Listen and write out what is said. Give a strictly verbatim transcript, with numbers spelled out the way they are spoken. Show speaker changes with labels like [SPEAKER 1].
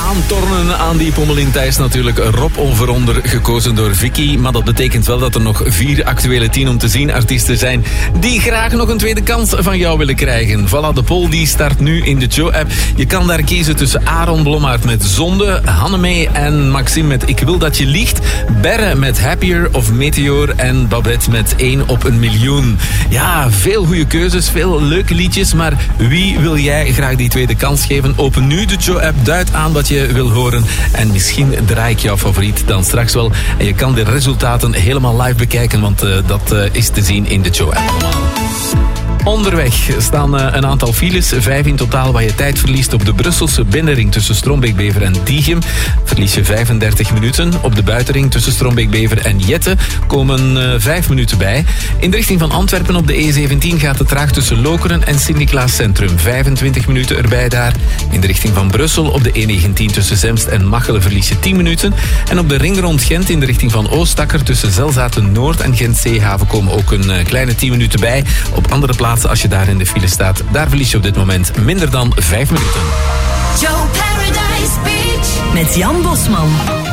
[SPEAKER 1] aantornen aan die Pommelien Thijs natuurlijk. Rob Onveronder, gekozen door Vicky. Maar dat betekent wel dat er nog vier actuele tien om te zien artiesten zijn die graag nog een tweede kans van jou willen krijgen. Voilà, de poll die start nu in de Joe-app. Je kan daar kiezen tussen Aaron Blommaert met Zonde, Hannemee en Maxime met Ik wil dat je liegt, Berre met Happier of Meteor en Babette met één op een miljoen. Ja, veel goede keuzes, veel leuke liedjes, maar wie wil jij graag die tweede kans geven? Open nu de Joe-app, duid aan wat je wil horen en misschien draai ik jouw favoriet dan straks wel. En je kan de resultaten helemaal live bekijken, want uh, dat uh, is te zien in de Joe-app. Onderweg staan uh, een aantal files, vijf in totaal, waar je tijd verliest op de Brusselse binnenring tussen Strombeek-Bever en Diegem. Verlies je vijfendertig minuten. Op de buitenring tussen Strombeek-Bever en Jette komen uh, vijf minuten bij. In de richting van Antwerpen op de E zeventien gaat het traag tussen Lokeren en Sint-Niklaas Centrum. vijfentwintig minuten erbij daar. In de richting van Brussel op de E negentien tussen Zemst en Machelen verlies je tien minuten. En op de ring rond Gent in de richting van Oostakker tussen Zelzaten Noord en Gent-Zeehaven komen ook een uh, kleine tien minuten bij. Op andere plaatsen, als je daar in de file staat, daar verlies je op dit moment minder dan vijf minuten.
[SPEAKER 2] Joe Paradise Beach met Jan Bosman.